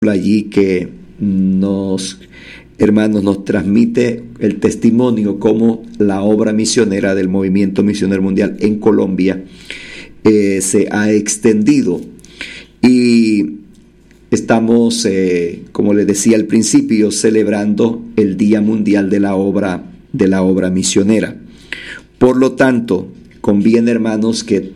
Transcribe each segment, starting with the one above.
allí que hermanos, nos transmite el testimonio cómo la obra misionera del Movimiento Misionero Mundial en Colombia se ha extendido. Y estamos, como les decía al principio, celebrando el Día Mundial de la Obra Misionera. Por lo tanto, conviene, hermanos, que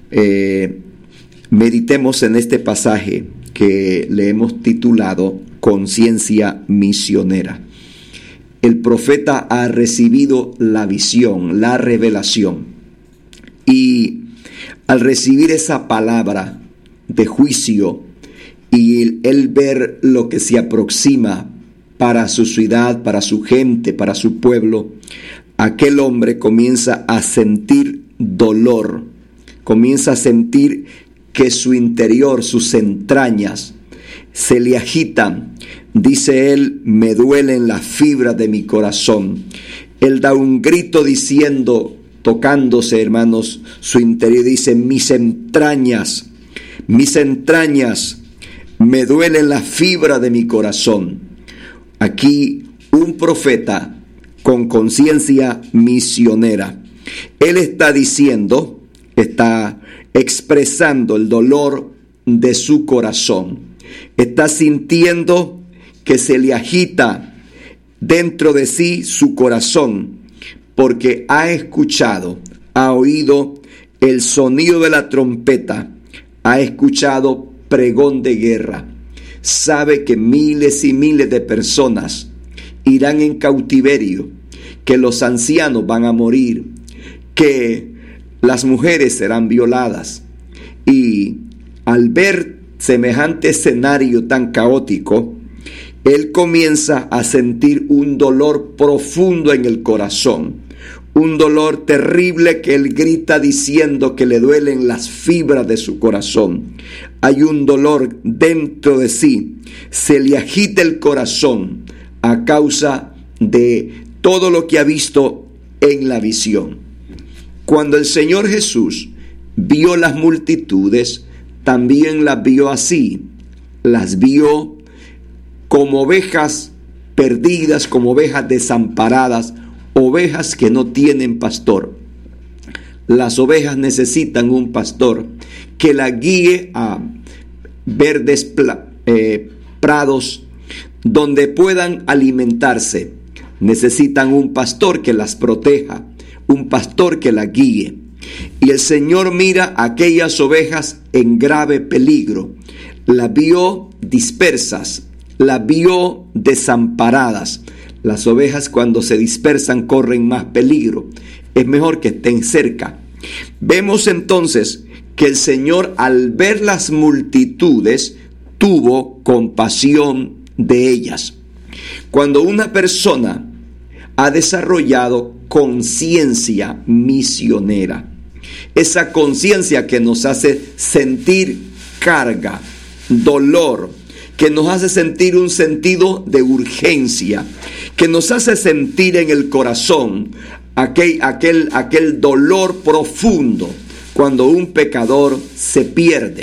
meditemos en este pasaje que le hemos titulado Conciencia Misionera. El profeta ha recibido la visión, la revelación, y al recibir esa palabra de juicio y él ver lo que se aproxima para su ciudad, para su gente, para su pueblo, aquel hombre comienza a sentir dolor, comienza a sentir que su interior, sus entrañas, se le agitan. Dice él: me duelen las fibras de mi corazón. Él da un grito diciendo, tocándose, hermanos, su interior, dice: mis entrañas, me duelen las fibras de mi corazón. Aquí un profeta con conciencia misionera. Él está diciendo, está expresando el dolor de su corazón. Está sintiendo que se le agita dentro de sí su corazón, porque ha escuchado, ha oído el sonido de la trompeta, ha escuchado pregón de guerra. Sabe que miles y miles de personas irán en cautiverio, que los ancianos van a morir, que las mujeres serán violadas. Y al ver semejante escenario tan caótico, él comienza a sentir un dolor profundo en el corazón, un dolor terrible que él grita diciendo que le duelen las fibras de su corazón. Hay un dolor dentro de sí, se le agita el corazón a causa de todo lo que ha visto en la visión. Cuando el Señor Jesús vio las multitudes, también las vio así, las vio como ovejas perdidas, como ovejas desamparadas, ovejas que no tienen pastor. Las ovejas necesitan un pastor que las guíe a verdes prados donde puedan alimentarse. Necesitan un pastor que las proteja, un pastor que las guíe. Y el Señor mira a aquellas ovejas en grave peligro. Las vio dispersas, las vio desamparadas. Las ovejas, cuando se dispersan, corren más peligro. Es mejor que estén cerca. Vemos entonces que el Señor, al ver las multitudes, tuvo compasión de ellas. Cuando una persona ha desarrollado conciencia misionera, esa conciencia que nos hace sentir carga, dolor, que nos hace sentir un sentido de urgencia, que nos hace sentir en el corazón aquel dolor profundo cuando un pecador se pierde.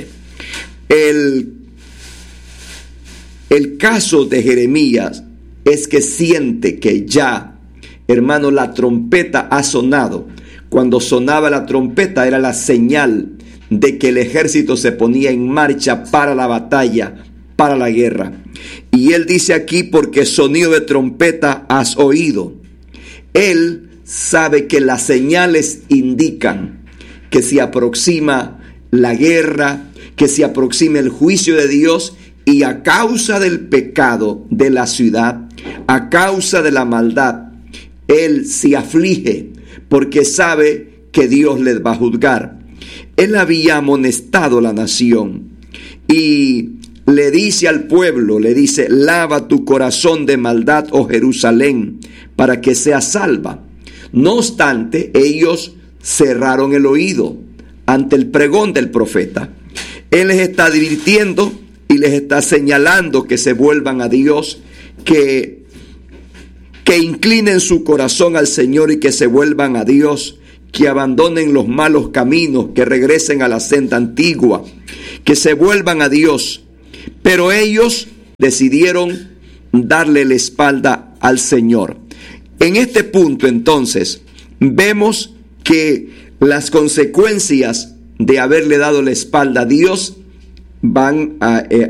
El caso de Jeremías es que siente que ya, hermano, la trompeta ha sonado. Cuando sonaba la trompeta era la señal de que el ejército se ponía en marcha para la batalla, para la guerra. Y él dice aquí: porque sonido de trompeta has oído. Él sabe que las señales indican que se aproxima la guerra, que se aproxima el juicio de Dios, y a causa del pecado de la ciudad, a causa de la maldad, él se aflige porque sabe que Dios les va a juzgar. Él había amonestado a la nación y le dice al pueblo, le dice: lava tu corazón de maldad, oh Jerusalén, para que seas salva. No obstante, ellos cerraron el oído ante el pregón del profeta. Él les está advirtiendo y les está señalando que se vuelvan a Dios, que inclinen su corazón al Señor y que se vuelvan a Dios, que abandonen los malos caminos, que regresen a la senda antigua, que se vuelvan a Dios. Pero ellos decidieron darle la espalda al Señor. En este punto, entonces, vemos que las consecuencias de haberle dado la espalda a Dios van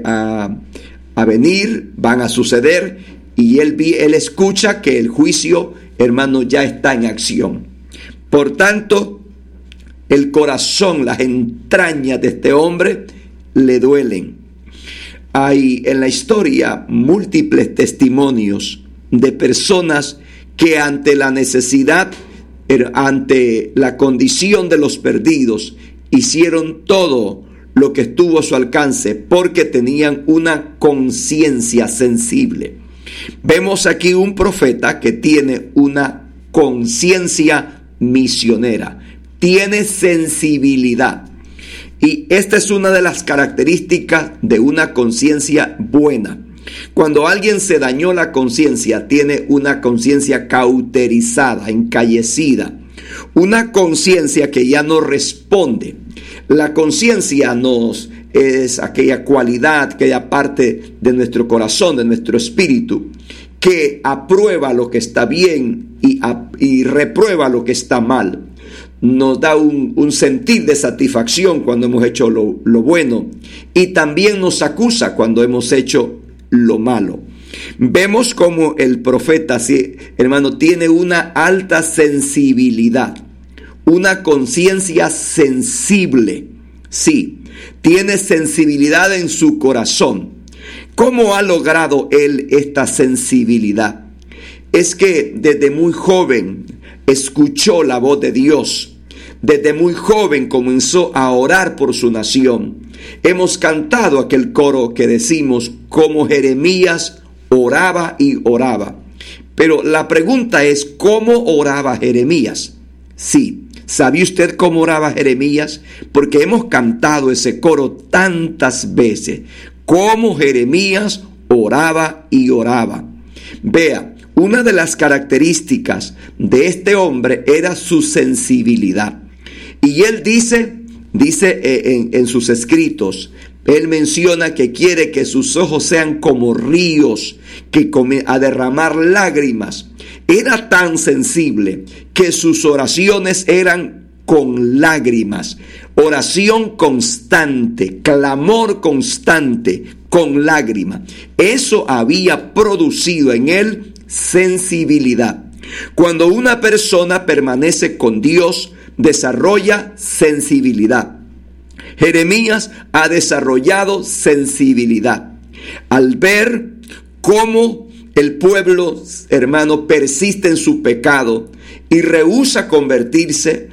a venir, van a suceder, y él escucha que el juicio, hermano, ya está en acción. Por tanto, el corazón, las entrañas de este hombre le duelen. Hay en la historia múltiples testimonios de personas que ante la necesidad, ante la condición de los perdidos, hicieron todo lo que estuvo a su alcance porque tenían una conciencia sensible. Vemos aquí un profeta que tiene una conciencia misionera, tiene sensibilidad. Y esta es una de las características de una conciencia buena. Cuando alguien se dañó la conciencia, tiene una conciencia cauterizada, encallecida, una conciencia que ya no responde. La conciencia es aquella cualidad, aquella parte de nuestro corazón, de nuestro espíritu, que aprueba lo que está bien y reprueba lo que está mal. Nos da un sentir de satisfacción cuando hemos hecho lo bueno, y también nos acusa cuando hemos hecho lo malo. Vemos como el profeta, sí, hermano, tiene una alta sensibilidad, una conciencia sensible. Sí, tiene sensibilidad en su corazón. ¿Cómo ha logrado él esta sensibilidad? Es que desde muy joven escuchó la voz de Dios. Desde muy joven comenzó a orar por su nación. Hemos cantado aquel coro que decimos como Jeremías oraba y oraba. Pero la pregunta es, ¿cómo oraba Jeremías? Sí, ¿sabía usted cómo oraba Jeremías? Porque hemos cantado ese coro tantas veces. Cómo Jeremías oraba y oraba. Vea, una de las características de este hombre era su sensibilidad. Y él dice en sus escritos, él menciona que quiere que sus ojos sean como ríos, que a derramar lágrimas. Era tan sensible que sus oraciones eran con lágrimas, oración constante, clamor constante, con lágrimas. Eso había producido en él sensibilidad. Cuando una persona permanece con Dios, desarrolla sensibilidad. Jeremías ha desarrollado sensibilidad al ver cómo el pueblo, hermano, persiste en su pecado y rehúsa convertirse,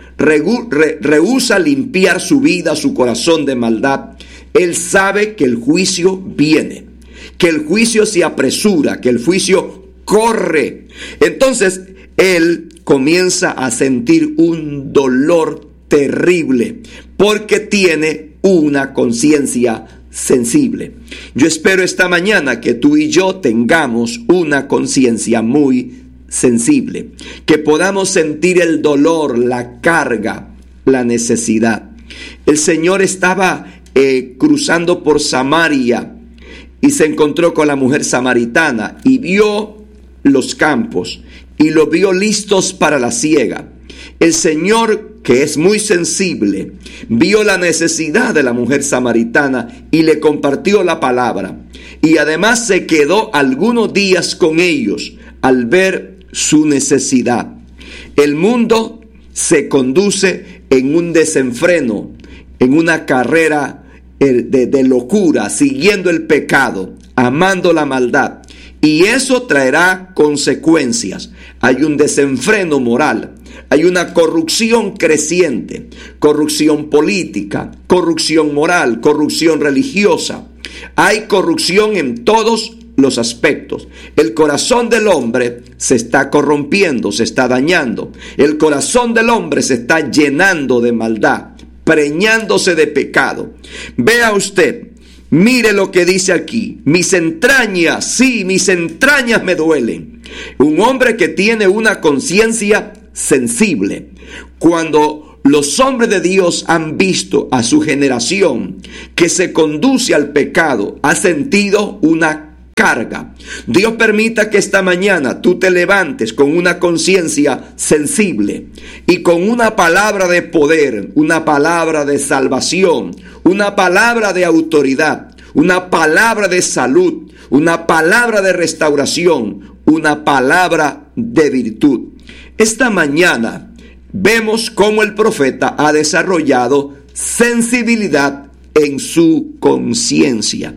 rehúsa limpiar su vida, su corazón de maldad. Él sabe que el juicio viene, que el juicio se apresura, que el juicio corre. Entonces él comienza a sentir un dolor terrible porque tiene una conciencia sensible. Yo espero esta mañana que tú y yo tengamos una conciencia muy sensible, que podamos sentir el dolor, la carga, la necesidad. El Señor estaba cruzando por Samaria y se encontró con la mujer samaritana y vio los campos y los vio listos para la siega. El Señor, que es muy sensible, vio la necesidad de la mujer samaritana y le compartió la palabra. Y además se quedó algunos días con ellos al ver su necesidad. El mundo se conduce en un desenfreno, en una carrera de locura, siguiendo el pecado, amando la maldad. Y eso traerá consecuencias. Hay un desenfreno moral, hay una corrupción creciente, corrupción política, corrupción moral, corrupción religiosa. Hay corrupción en todos los aspectos. El corazón del hombre se está corrompiendo, se está dañando. El corazón del hombre se está llenando de maldad, preñándose de pecado. Vea usted. Mire lo que dice aquí, mis entrañas, sí, mis entrañas me duelen. Un hombre que tiene una conciencia sensible. Cuando los hombres de Dios han visto a su generación que se conduce al pecado, ha sentido una carga. Dios permita que esta mañana tú te levantes con una conciencia sensible y con una palabra de poder, una palabra de salvación, una palabra de autoridad, una palabra de salud, una palabra de restauración, una palabra de virtud. Esta mañana vemos cómo el profeta ha desarrollado sensibilidad en su conciencia.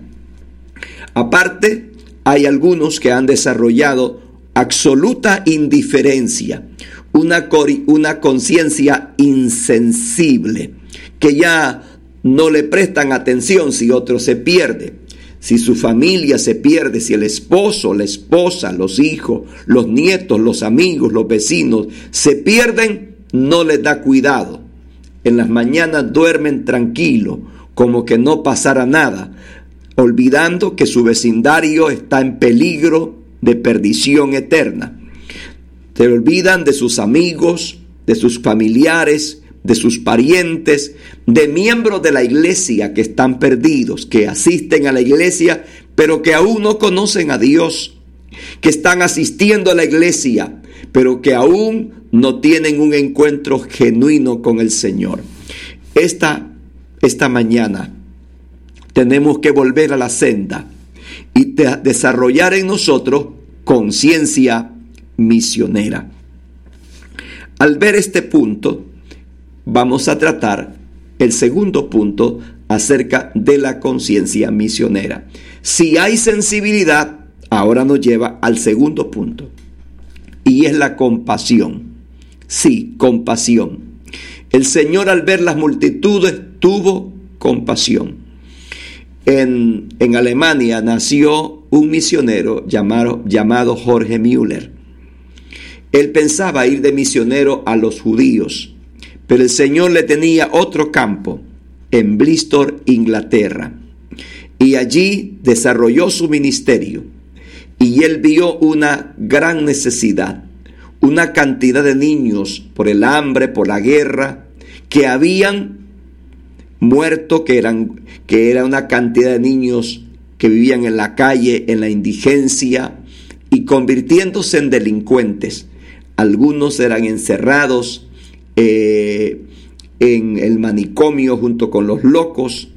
Aparte, hay algunos que han desarrollado absoluta indiferencia, una conciencia insensible, que ya no le prestan atención si otro se pierde, si su familia se pierde, si el esposo, la esposa, los hijos, los nietos, los amigos, los vecinos se pierden, no les da cuidado. En las mañanas duermen tranquilos, como que no pasara nada, olvidando que su vecindario está en peligro de perdición eterna. Se olvidan de sus amigos, de sus familiares, de sus parientes, de miembros de la iglesia que están perdidos, que asisten a la iglesia, pero que aún no conocen a Dios, que están asistiendo a la iglesia, pero que aún no tienen un encuentro genuino con el Señor. Esta mañana tenemos que volver a la senda y desarrollar en nosotros conciencia misionera. Al ver este punto, vamos a tratar el segundo punto acerca de la conciencia misionera. Si hay sensibilidad, ahora nos lleva al segundo punto, y es la compasión. Sí, compasión. El Señor, al ver las multitudes, tuvo compasión. En Alemania nació un misionero llamado Jorge Müller. Él pensaba ir de misionero a los judíos, pero el Señor le tenía otro campo, en Bristol, Inglaterra. Y allí desarrolló su ministerio. Y él vio una gran necesidad, una cantidad de niños por el hambre, por la guerra, que habían muerto, que era una cantidad de niños que vivían en la calle, en la indigencia y convirtiéndose en delincuentes. Algunos eran encerrados en el manicomio junto con los locos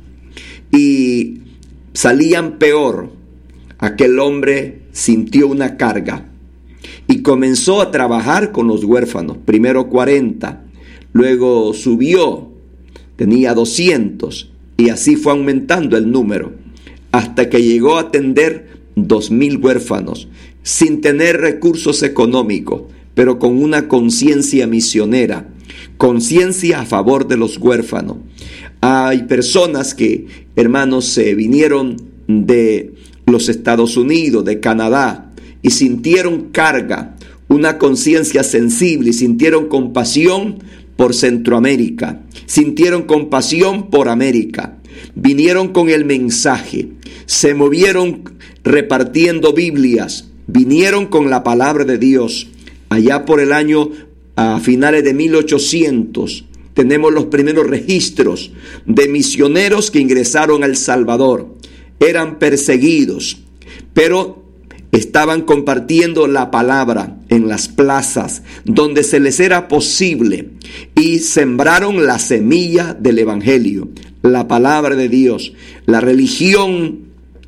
y salían peor. Aquel hombre sintió una carga y comenzó a trabajar con los huérfanos. Primero 40, luego subió, tenía 200 y así fue aumentando el número hasta que llegó a atender 2,000 huérfanos sin tener recursos económicos, pero con una conciencia misionera, conciencia a favor de los huérfanos. Hay personas que, hermanos, se vinieron de los Estados Unidos, de Canadá, y sintieron carga, una conciencia sensible, y sintieron compasión por Centroamérica, sintieron compasión por América, vinieron con el mensaje, se movieron repartiendo Biblias, vinieron con la palabra de Dios. Allá por el año, a finales de 1800, tenemos los primeros registros de misioneros que ingresaron a El Salvador. Eran perseguidos, pero estaban compartiendo la palabra en las plazas donde se les era posible y sembraron la semilla del evangelio, la palabra de Dios. La religión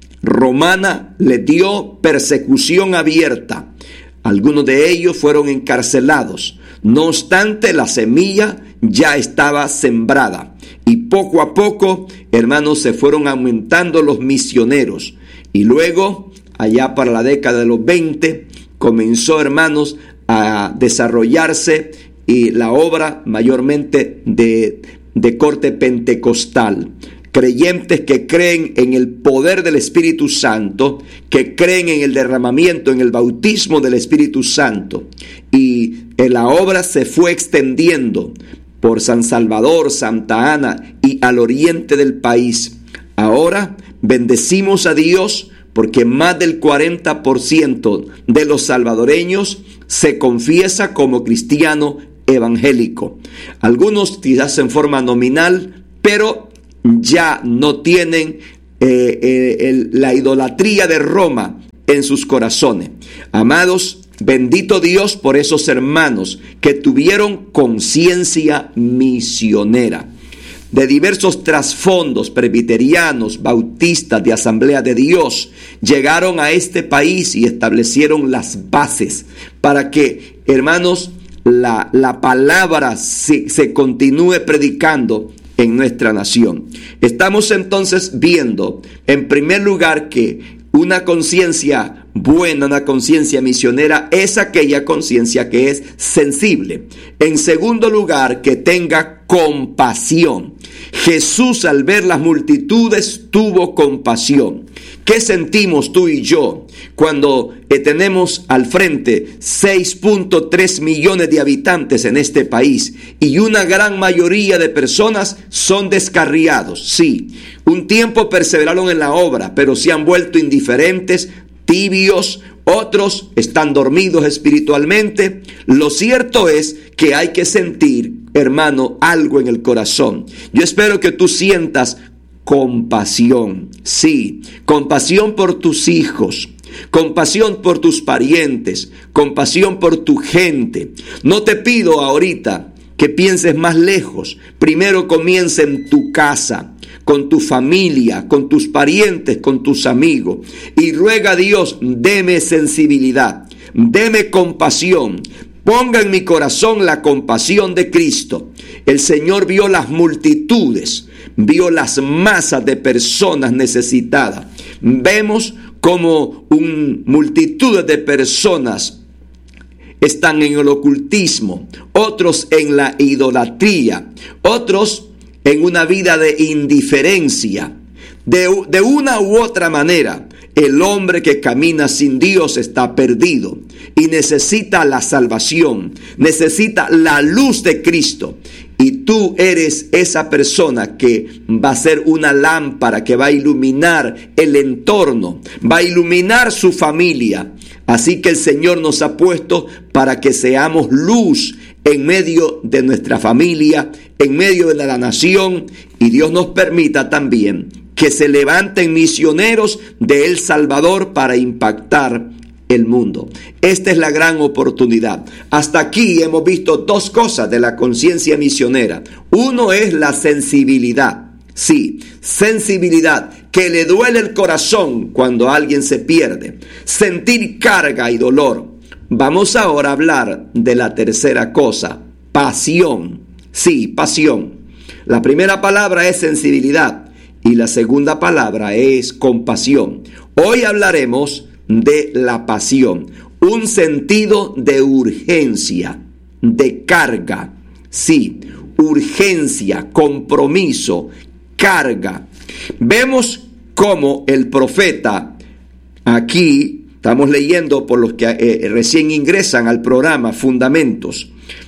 romana le dio persecución abierta. Algunos de ellos fueron encarcelados. No obstante, la semilla ya estaba sembrada. Y poco a poco, hermanos, se fueron aumentando los misioneros. Y luego, allá para la década de los 20, comenzó, hermanos, a desarrollarse y la obra mayormente de corte pentecostal. Creyentes que creen en el poder del Espíritu Santo, que creen en el derramamiento, en el bautismo del Espíritu Santo. Y la obra se fue extendiendo por San Salvador, Santa Ana y al oriente del país. Ahora bendecimos a Dios porque más del 40% de los salvadoreños se confiesa como cristiano evangélico. Algunos quizás en forma nominal, pero ya no tienen la idolatría de Roma en sus corazones. Amados, bendito Dios por esos hermanos que tuvieron conciencia misionera, de diversos trasfondos, presbiterianos, bautistas, de Asamblea de Dios, llegaron a este país y establecieron las bases para que, hermanos, la palabra se continúe predicando en nuestra nación. Estamos entonces viendo, en primer lugar, que una conciencia buena, una conciencia misionera, es aquella conciencia que es sensible. En segundo lugar, que tenga compasión. Jesús, al ver las multitudes, tuvo compasión. ¿Qué sentimos tú y yo cuando tenemos al frente 6.3 millones de habitantes en este país y una gran mayoría de personas son descarriados? Sí, un tiempo perseveraron en la obra, pero se han vuelto indiferentes, tibios, otros están dormidos espiritualmente. Lo cierto es que hay que sentir, hermano, algo en el corazón. Yo espero que tú sientas compasión, sí, compasión por tus hijos, compasión por tus parientes, compasión por tu gente. No te pido ahorita que pienses más lejos. Primero comienza en tu casa, con tu familia, con tus parientes, con tus amigos, y ruega a Dios: deme sensibilidad, deme compasión. Ponga en mi corazón la compasión de Cristo. El Señor vio las multitudes, vio las masas de personas necesitadas. Vemos como multitudes de personas están en el ocultismo, otros en la idolatría, otros en una vida de indiferencia. De una u otra manera, el hombre que camina sin Dios está perdido y necesita la salvación, necesita la luz de Cristo. Y tú eres esa persona que va a ser una lámpara que va a iluminar el entorno, va a iluminar su familia. Así que el Señor nos ha puesto para que seamos luz en medio de nuestra familia, en medio de la nación, y Dios nos permita también que se levanten misioneros de El Salvador para impactar el mundo. Esta es la gran oportunidad. Hasta aquí hemos visto dos cosas de la conciencia misionera. Uno es la sensibilidad. Sí, sensibilidad, que le duele el corazón cuando alguien se pierde. Sentir carga y dolor. Vamos ahora a hablar de la tercera cosa, pasión. Sí, pasión. La primera palabra es sensibilidad y la segunda palabra es compasión. Hoy hablaremos de la pasión, un sentido de urgencia, de carga. Sí, urgencia, compromiso, carga. Vemos cómo el profeta, aquí estamos leyendo por los que recién ingresan al programa Fundamentos,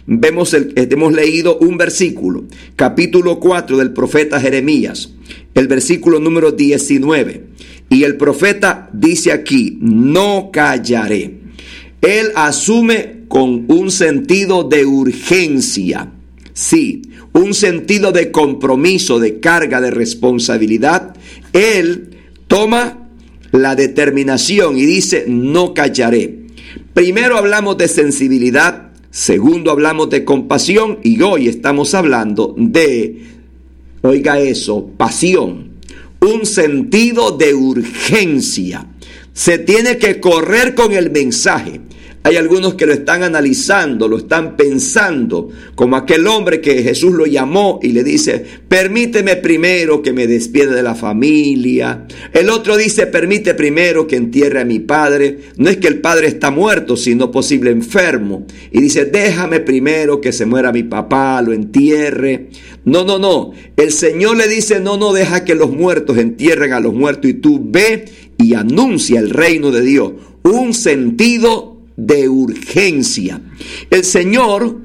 hemos leído un versículo, capítulo 4 del profeta Jeremías, el versículo número 19, y el profeta dice aquí: no callaré. Él asume con un sentido de urgencia, sí, un sentido de compromiso, de carga, de responsabilidad. Él toma la determinación y dice: no callaré. Primero hablamos de sensibilidad, segundo hablamos de compasión, y hoy estamos hablando de, oiga eso, pasión, un sentido de urgencia. Se tiene que correr con el mensaje. Hay algunos que lo están analizando, lo están pensando, como aquel hombre que Jesús lo llamó y le dice: permíteme primero que me despida de la familia. El otro dice: permite primero que entierre a mi padre. No es que el padre está muerto, sino posible enfermo. Y dice: déjame primero que se muera mi papá, lo entierre. No. El Señor le dice: no, deja que los muertos entierren a los muertos y tú ve y anuncia el reino de Dios. Un sentido de urgencia. El Señor,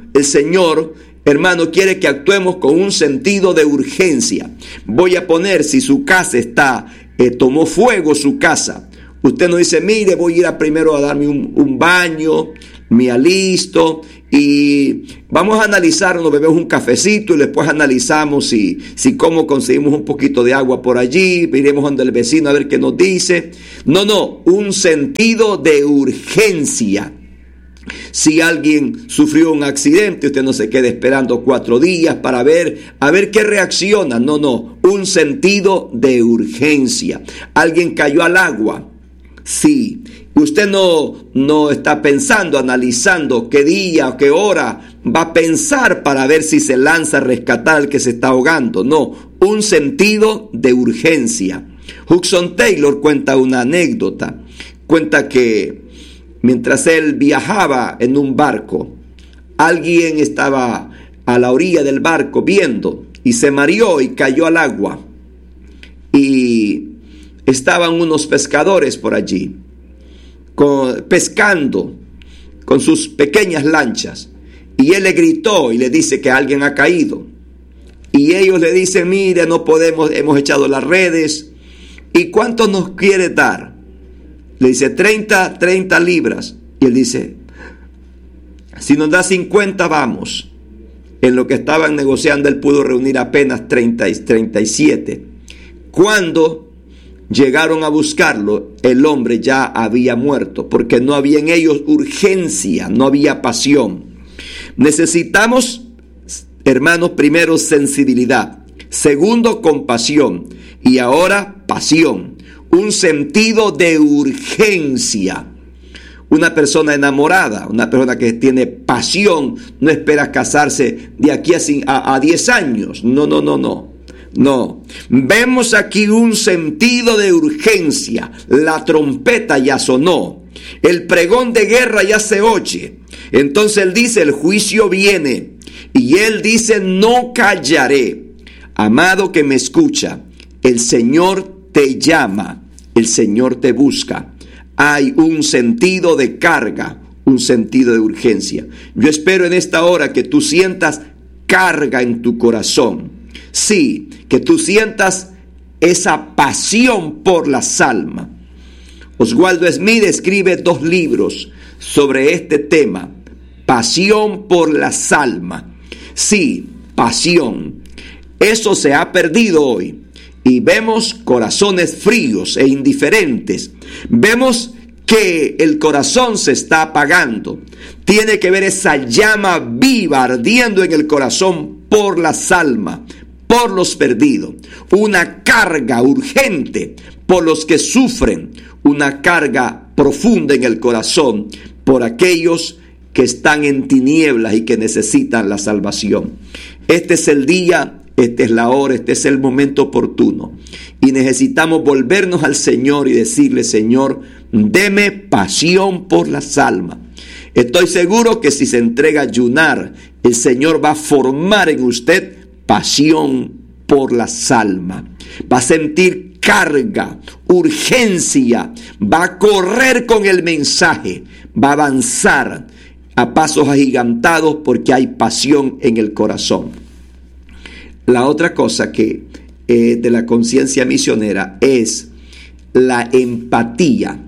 hermano, quiere que actuemos con un sentido de urgencia. Voy a poner, si su casa tomó fuego su casa, Usted no dice, mire, voy a ir primero a darme un baño, me alisto y vamos a analizar, nos bebemos un cafecito y después analizamos si cómo conseguimos un poquito de agua por allí, iremos donde el vecino a ver qué nos dice. No, un sentido de urgencia. Si alguien sufrió un accidente, usted no se quede esperando 4 días para ver qué reacciona. No, un sentido de urgencia. Alguien cayó al agua. Sí, usted no está pensando, analizando qué día o qué hora va a pensar para ver si se lanza a rescatar al que se está ahogando. No, un sentido de urgencia. Hudson Taylor cuenta una anécdota. Cuenta que mientras él viajaba en un barco, alguien estaba a la orilla del barco viendo y se mareó y cayó al agua. Y estaban unos pescadores por allí, pescando con sus pequeñas lanchas. Y él le gritó y le dice que alguien ha caído. Y ellos le dicen, mire, no podemos, hemos echado las redes. ¿Y cuánto nos quiere dar? Le dice, 30 libras. Y él dice, si nos da 50, vamos. En lo que estaban negociando, él pudo reunir apenas 37. Cuando llegaron a buscarlo, el hombre ya había muerto, porque no había en ellos urgencia, no había pasión. Necesitamos, hermanos, primero sensibilidad, segundo compasión y ahora pasión, un sentido de urgencia. Una persona enamorada, una persona que tiene pasión, no espera casarse de aquí a 10 años. No, vemos aquí un sentido de urgencia. La trompeta ya sonó, el pregón de guerra ya se oye. Entonces él dice, el juicio viene. Y él dice, no callaré. Amado que me escucha, el Señor te llama, el Señor te busca. Hay un sentido de carga, un sentido de urgencia. Yo espero en esta hora que tú sientas carga en tu corazón. Sí, que tú sientas esa pasión por las almas. Oswaldo Smith escribe 2 libros sobre este tema. Pasión por las almas. Sí, pasión. Eso se ha perdido hoy. Y vemos corazones fríos e indiferentes. Vemos que el corazón se está apagando. Tiene que ver esa llama viva ardiendo en el corazón por las almas, por los perdidos, una carga urgente por los que sufren, una carga profunda en el corazón por aquellos que están en tinieblas y que necesitan la salvación. Este es el día, esta es la hora, este es el momento oportuno y necesitamos volvernos al Señor y decirle, Señor, deme pasión por las almas. Estoy seguro que si se entrega a ayunar, el Señor va a formar en usted pasión por las almas. Va a sentir carga, urgencia, va a correr con el mensaje, va a avanzar a pasos agigantados porque hay pasión en el corazón. La otra cosa que de la conciencia misionera es la empatía.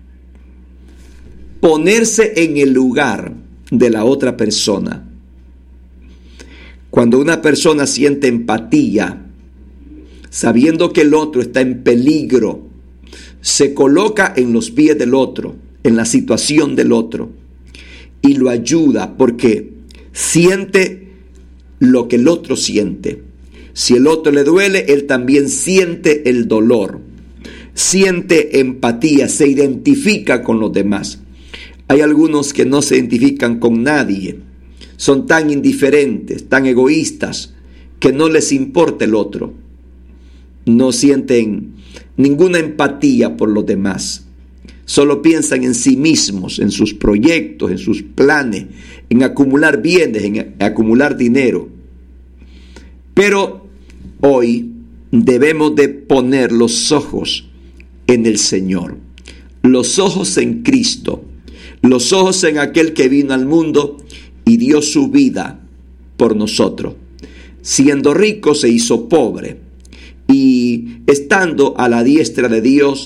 Ponerse en el lugar de la otra persona. Cuando una persona siente empatía, sabiendo que el otro está en peligro, se coloca en los pies del otro, en la situación del otro, y lo ayuda porque siente lo que el otro siente. Si el otro le duele, él también siente el dolor, siente empatía, se identifica con los demás. Hay algunos que no se identifican con nadie, son tan indiferentes, tan egoístas, que no les importa el otro. No sienten ninguna empatía por los demás. Solo piensan en sí mismos, en sus proyectos, en sus planes, en acumular bienes, en acumular dinero. Pero hoy debemos de poner los ojos en el Señor, los ojos en Cristo, los ojos en aquel que vino al mundo y dio su vida por nosotros. Siendo rico se hizo pobre y estando a la diestra de Dios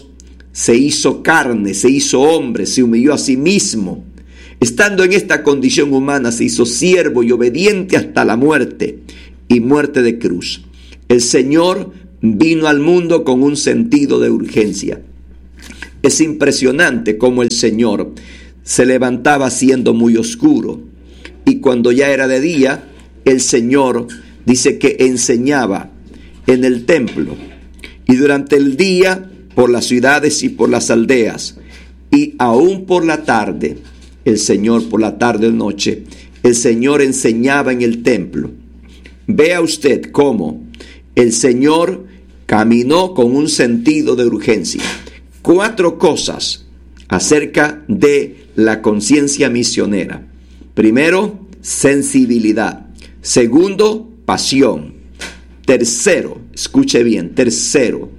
se hizo carne, se hizo hombre, se humilló a sí mismo. Estando en esta condición humana, se hizo siervo y obediente hasta la muerte, y muerte de cruz. El Señor vino al mundo con un sentido de urgencia. Es impresionante cómo el Señor se levantaba siendo muy oscuro, y cuando ya era de día, el Señor dice que enseñaba en el templo, y durante el día por las ciudades y por las aldeas, y aún por la tarde, el Señor por la tarde o noche, el Señor enseñaba en el templo. Vea usted cómo el Señor caminó con un sentido de urgencia. 4 cosas acerca de la conciencia misionera. Primero, sensibilidad. Segundo, pasión. Tercero, escuche bien, tercero,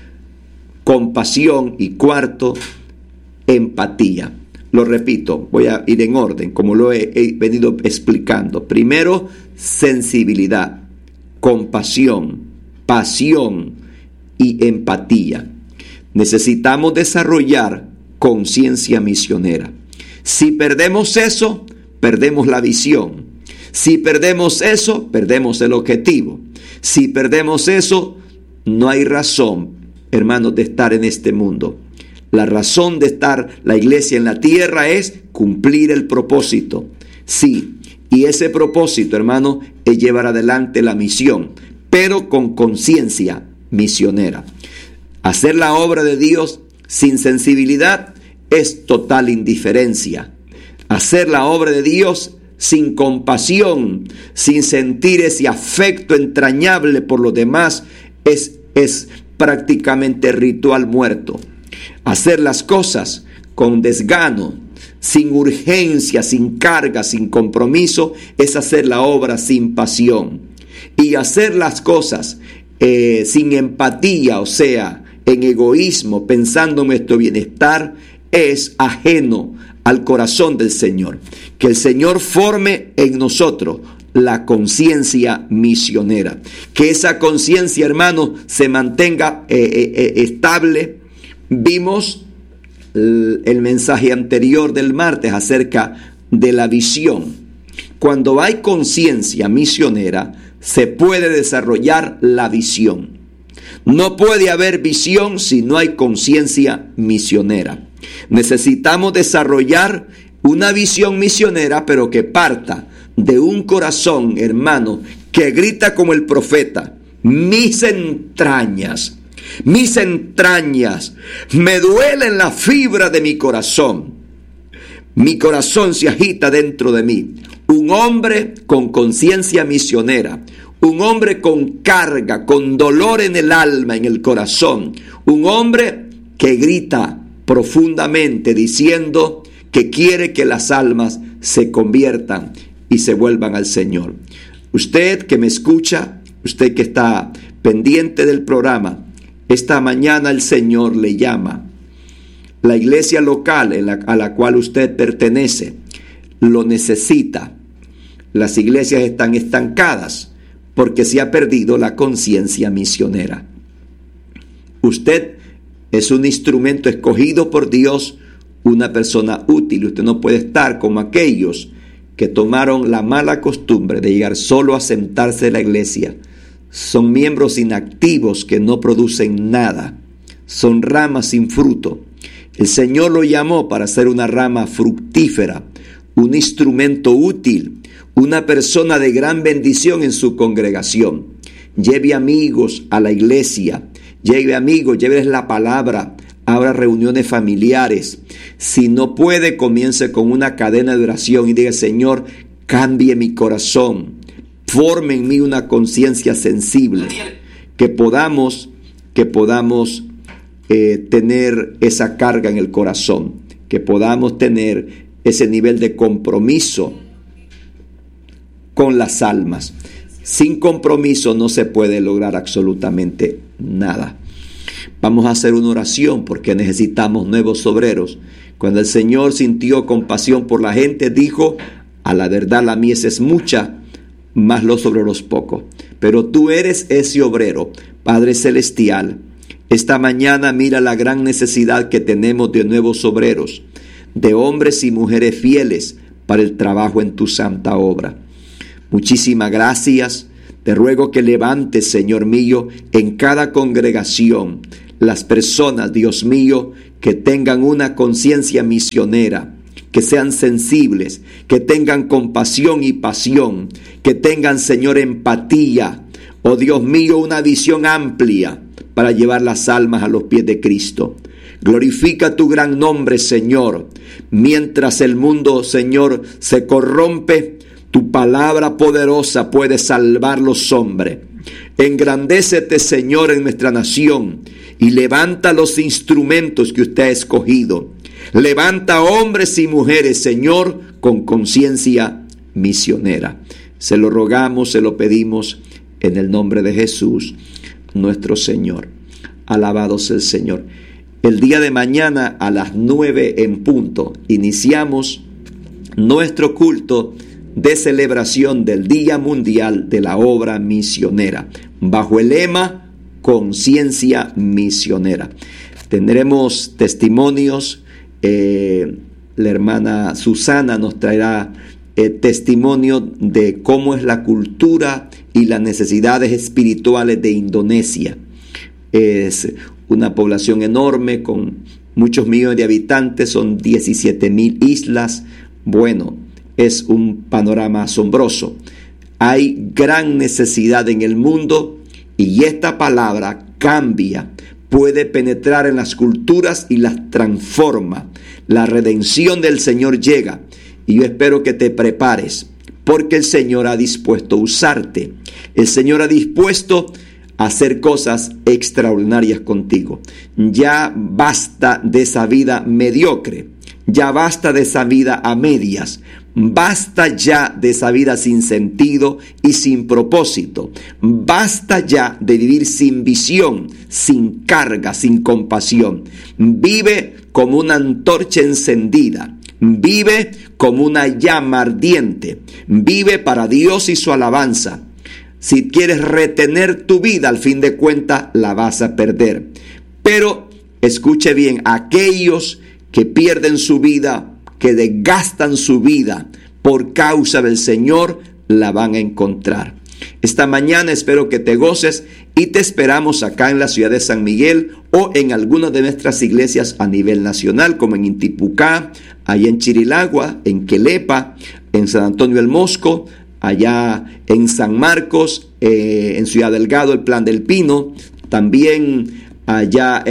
compasión. Y cuarto, empatía. Lo repito, voy a ir en orden, como lo he venido explicando. Primero, sensibilidad, compasión, pasión y empatía. Necesitamos desarrollar conciencia misionera. Si perdemos eso, perdemos la visión. Si perdemos eso, perdemos el objetivo. Si perdemos eso, no hay razón, hermanos, de estar en este mundo. La razón de estar la iglesia en la tierra es cumplir el propósito. Sí, y ese propósito, hermano, es llevar adelante la misión, pero con conciencia misionera. Hacer la obra de Dios sin sensibilidad es total indiferencia. Hacer la obra de Dios sin compasión, sin sentir ese afecto entrañable por los demás, es prácticamente ritual muerto. Hacer las cosas con desgano, sin urgencia, sin carga, sin compromiso, es hacer la obra sin pasión. Y hacer las cosas sin empatía, o sea, en egoísmo, pensando en nuestro bienestar, es ajeno al corazón del Señor. Que el Señor forme en nosotros la conciencia misionera. Que esa conciencia, hermano, se mantenga estable. Vimos el mensaje anterior del martes acerca de la visión. Cuando hay conciencia misionera, se puede desarrollar la visión. No puede haber visión si no hay conciencia misionera. Necesitamos desarrollar una visión misionera, pero que parta de un corazón, hermano, que grita como el profeta: mis entrañas, me duele en la fibra de mi corazón. Mi corazón se agita dentro de mí. Un hombre con conciencia misionera, un hombre con carga, con dolor en el alma, en el corazón, un hombre que grita profundamente diciendo que quiere que las almas se conviertan y se vuelvan al Señor. Usted que me escucha, usted que está pendiente del programa, esta mañana el Señor le llama. La iglesia local a la cual usted pertenece lo necesita. Las iglesias están estancadas porque se ha perdido la conciencia misionera. Usted es un instrumento escogido por Dios, una persona útil. Usted no puede estar como aquellos que tomaron la mala costumbre de llegar solo a sentarse en la iglesia. Son miembros inactivos que no producen nada. Son ramas sin fruto. El Señor lo llamó para ser una rama fructífera, un instrumento útil, una persona de gran bendición en su congregación. Lleve amigos a la iglesia, lléveles la palabra, abra reuniones familiares. Si no puede, comience con una cadena de oración y diga: Señor, cambie mi corazón, forme en mí una conciencia sensible, que podamos tener esa carga en el corazón, que podamos tener ese nivel de compromiso con las almas. Sin compromiso no se puede lograr absolutamente nada. Vamos a hacer una oración porque necesitamos nuevos obreros. Cuando el Señor sintió compasión por la gente, dijo: a la verdad la mies es mucha, mas los obreros pocos. Pero tú eres ese obrero, Padre Celestial. Esta mañana mira la gran necesidad que tenemos de nuevos obreros, de hombres y mujeres fieles para el trabajo en tu santa obra. Muchísimas gracias. Te ruego que levantes, Señor mío, en cada congregación las personas, Dios mío, que tengan una conciencia misionera, que sean sensibles, que tengan compasión y pasión, que tengan, Señor, empatía, oh Dios mío, una visión amplia para llevar las almas a los pies de Cristo. Glorifica tu gran nombre, Señor. Mientras el mundo, Señor, se corrompe, tu palabra poderosa puede salvar los hombres. Engrandécete, Señor, en nuestra nación y levanta los instrumentos que usted ha escogido. Levanta hombres y mujeres, Señor, con conciencia misionera. Se lo rogamos, se lo pedimos en el nombre de Jesús, nuestro Señor. Alabado sea el Señor. El día de mañana a las 9 en punto iniciamos nuestro culto de celebración del Día Mundial de la Obra Misionera, bajo el lema Conciencia Misionera. Tendremos testimonios. La hermana Susana nos traerá testimonio de cómo es la cultura y las necesidades espirituales de Indonesia. Es una población enorme con muchos millones de habitantes, son 17,000 islas. Bueno, es un panorama asombroso. Hay gran necesidad en el mundo y esta palabra cambia, puede penetrar en las culturas y las transforma. La redención del Señor llega y yo espero que te prepares porque el Señor ha dispuesto a usarte. El Señor ha dispuesto a hacer cosas extraordinarias contigo. Ya basta de esa vida mediocre. Ya basta de esa vida a medias. Basta ya de esa vida sin sentido y sin propósito. Basta ya de vivir sin visión, sin carga, sin compasión. Vive como una antorcha encendida. Vive como una llama ardiente. Vive para Dios y su alabanza. Si quieres retener tu vida, al fin de cuentas la vas a perder. Pero escuche bien, aquellos que pierden su vida, que desgastan su vida por causa del Señor, la van a encontrar. Esta mañana espero que te goces y te esperamos acá en la ciudad de San Miguel o en algunas de nuestras iglesias a nivel nacional, como en Intipucá, allá en Chirilagua, en Quelepa, en San Antonio el Mosco, allá en San Marcos, en Ciudad Delgado, el Plan del Pino, también allá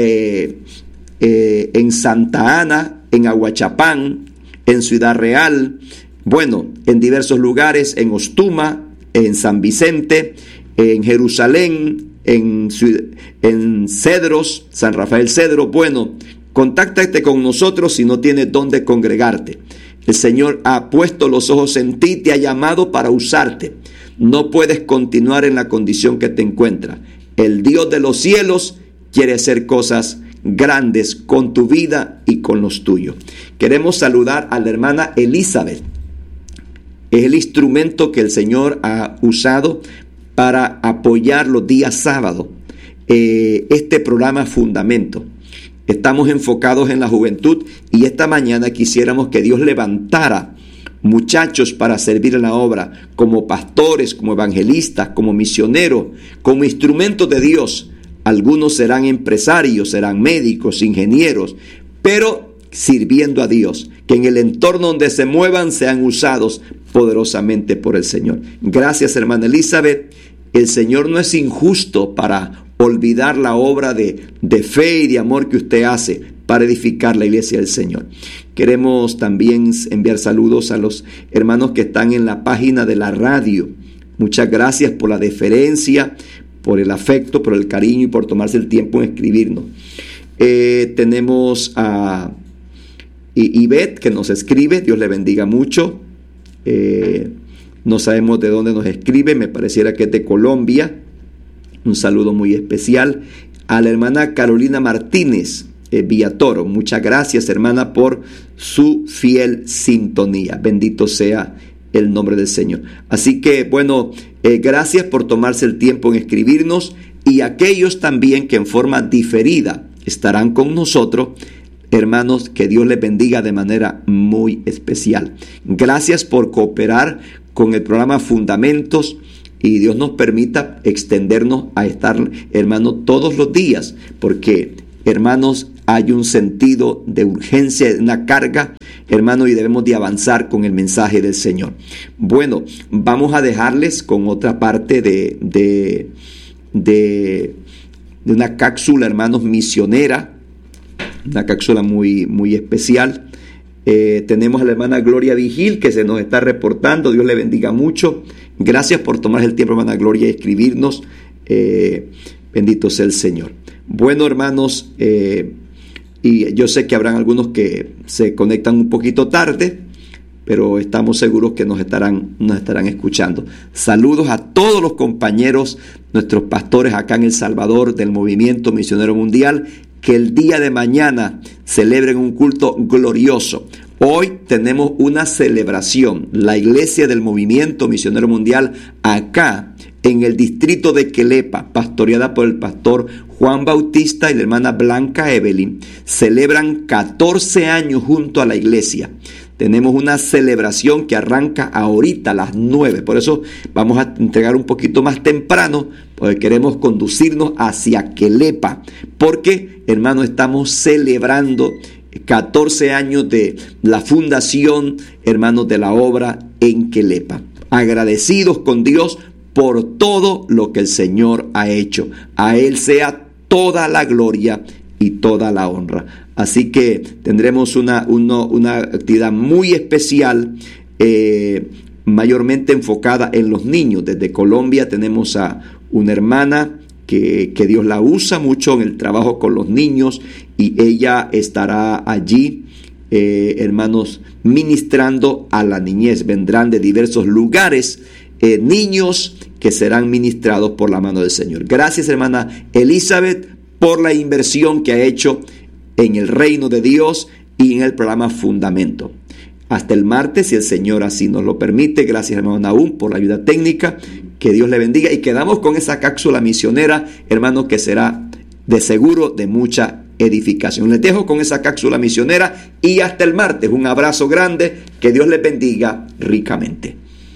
en Santa Ana, en Aguachapán, en Ciudad Real, bueno, en diversos lugares, en Ostuma, en San Vicente, en Jerusalén, en Cedros, San Rafael Cedro. Bueno, contáctate con nosotros si no tienes dónde congregarte. El Señor ha puesto los ojos en ti, te ha llamado para usarte. No puedes continuar en la condición que te encuentras. El Dios de los cielos quiere hacer cosas grandes con tu vida y con los tuyos. Queremos saludar a la hermana Elizabeth. Es el instrumento que el Señor ha usado para apoyar los días sábados este programa Fundamento. Estamos enfocados en la juventud y esta mañana quisiéramos que Dios levantara muchachos para servir en la obra, como pastores, como evangelistas, como misioneros, como instrumentos de Dios. Algunos serán empresarios, serán médicos, ingenieros, pero sirviendo a Dios, que en el entorno donde se muevan sean usados poderosamente por el Señor. Gracias, hermana Elizabeth. El Señor no es injusto para olvidar la obra de fe y de amor que usted hace para edificar la iglesia del Señor. Queremos también enviar saludos a los hermanos que están en la página de la radio. Muchas gracias por la deferencia, por el afecto, por el cariño y por tomarse el tiempo en escribirnos. Tenemos a Ivette que nos escribe, Dios le bendiga mucho. No sabemos de dónde nos escribe, me pareciera que es de Colombia. Un saludo muy especial a la hermana Carolina Martínez Villatoro. Muchas gracias, hermana, por su fiel sintonía. Bendito sea el nombre del Señor. Así que, bueno, gracias por tomarse el tiempo en escribirnos. y aquellos también que en forma diferida estarán con nosotros. Hermanos, que Dios les bendiga de manera muy especial. Gracias por cooperar con el programa Fundamentos, y Dios nos permita extendernos a estar, hermanos, todos los días, porque, hermanos, hay un sentido de urgencia, una carga, hermanos, y debemos de avanzar con el mensaje del Señor. Bueno, vamos a dejarles con otra parte de una cápsula, hermanos, misionera, una cápsula muy especial. Tenemos a la hermana Gloria Vigil, que se nos está reportando. Dios le bendiga mucho. Gracias por tomar el tiempo, hermana Gloria, y escribirnos. Bendito sea el Señor. Bueno, hermanos, y yo sé que habrán algunos que se conectan un poquito tarde, pero estamos seguros que nos estarán escuchando. Saludos a todos los compañeros, nuestros pastores acá en El Salvador del Movimiento Misionero Mundial, que el día de mañana celebren un culto glorioso. Hoy tenemos una celebración, la Iglesia del Movimiento Misionero Mundial acá en el distrito de Quelepa, pastoreada por el pastor Juan Bautista y la hermana Blanca Evelyn, celebran 14 años junto a la iglesia. Tenemos una celebración que arranca ahorita a las 9. Por eso vamos a entregar un poquito más temprano, porque queremos conducirnos hacia Quelepa. Porque, hermanos, estamos celebrando 14 años de la fundación, hermanos, de la obra en Quelepa. Agradecidos con Dios por todo lo que el Señor ha hecho. A Él sea toda la gloria y toda la honra. Así que tendremos una actividad muy especial, mayormente enfocada en los niños. Desde Colombia tenemos a una hermana que Dios la usa mucho en el trabajo con los niños, y ella estará allí, hermanos, ministrando a la niñez. Vendrán de diversos lugares niños que serán ministrados por la mano del Señor. Gracias, hermana Elizabeth, por la inversión que ha hecho en el reino de Dios y en el programa Fundamento. Hasta el martes, si el Señor así nos lo permite. Gracias, hermano Nahum, por la ayuda técnica. Que Dios le bendiga, y quedamos con esa cápsula misionera, hermano, que será de seguro de mucha edificación. Les dejo con esa cápsula misionera y hasta el martes. Un abrazo grande. Que Dios les bendiga ricamente.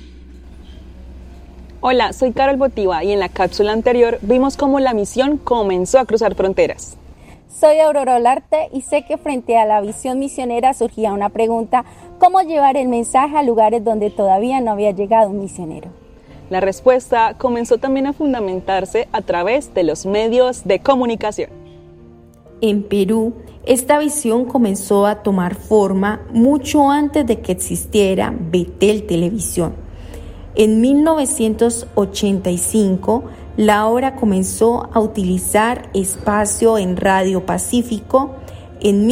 Hola, soy Carol Botiva, y en la cápsula anterior vimos cómo la misión comenzó a cruzar fronteras. Soy Aurora Olarte, y sé que frente a la visión misionera surgía una pregunta: ¿cómo llevar el mensaje a lugares donde todavía no había llegado un misionero? La respuesta comenzó también a fundamentarse a través de los medios de comunicación. En Perú, esta visión comenzó a tomar forma mucho antes de que existiera Betel Televisión. En 1985, la obra comenzó a utilizar espacio en Radio Pacífico. En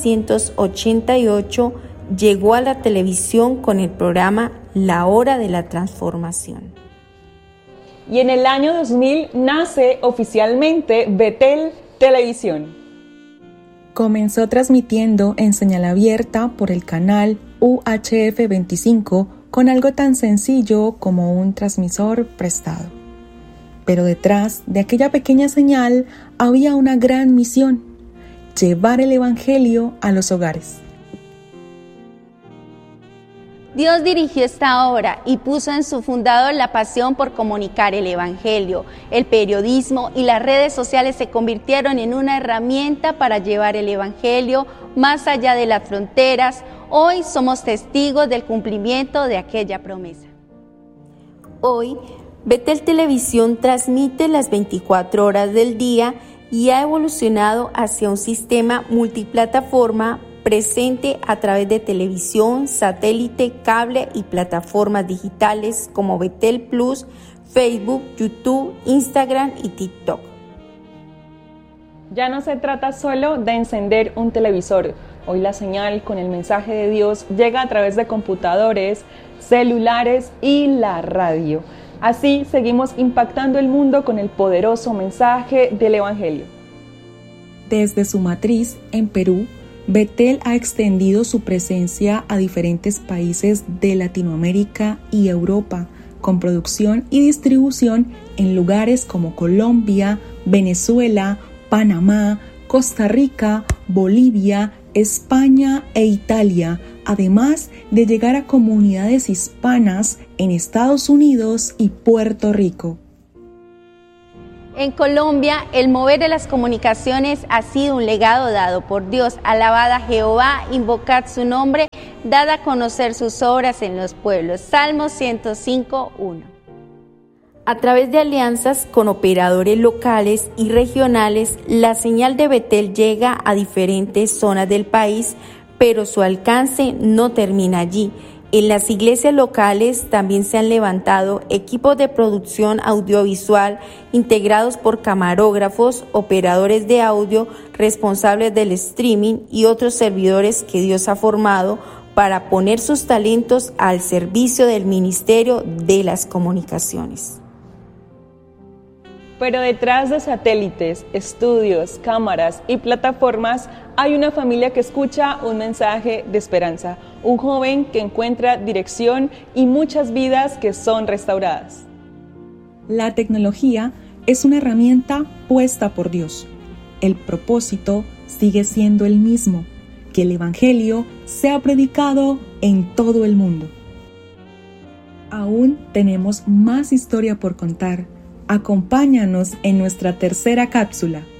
1988 llegó a la televisión con el programa La Hora de la Transformación. Y en el año 2000 nace oficialmente Betel Televisión. Comenzó transmitiendo en señal abierta por el canal UHF 25 con algo tan sencillo como un transmisor prestado. Pero detrás de aquella pequeña señal había una gran misión: llevar el evangelio a los hogares. Dios dirigió esta obra y puso en su fundador la pasión por comunicar el evangelio. El periodismo y las redes sociales se convirtieron en una herramienta para llevar el evangelio más allá de las fronteras. Hoy somos testigos del cumplimiento de aquella promesa. Hoy, Betel Televisión transmite las 24 horas del día y ha evolucionado hacia un sistema multiplataforma presente a través de televisión, satélite, cable y plataformas digitales como Betel Plus, Facebook, YouTube, Instagram y TikTok. Ya no se trata solo de encender un televisor. Hoy la señal con el mensaje de Dios llega a través de computadores, celulares y la radio. Así seguimos impactando el mundo con el poderoso mensaje del Evangelio. Desde su matriz en Perú, Betel ha extendido su presencia a diferentes países de Latinoamérica y Europa, con producción y distribución en lugares como Colombia, Venezuela, Panamá, Costa Rica, Bolivia, España e Italia, además de llegar a comunidades hispanas en Estados Unidos y Puerto Rico. En Colombia, el mover de las comunicaciones ha sido un legado dado por Dios. Alabad a Jehová, invocad su nombre, dad a conocer sus obras en los pueblos. Salmo 105:1. A través de alianzas con operadores locales y regionales, la señal de Betel llega a diferentes zonas del país, pero su alcance no termina allí. En las iglesias locales también se han levantado equipos de producción audiovisual integrados por camarógrafos, operadores de audio, responsables del streaming y otros servidores que Dios ha formado para poner sus talentos al servicio del ministerio de las comunicaciones. Pero detrás de satélites, estudios, cámaras y plataformas hay una familia que escucha un mensaje de esperanza, un joven que encuentra dirección y muchas vidas que son restauradas. La tecnología es una herramienta puesta por Dios. El propósito sigue siendo el mismo, que el Evangelio sea predicado en todo el mundo. Aún tenemos más historia por contar. Acompáñanos en nuestra tercera cápsula.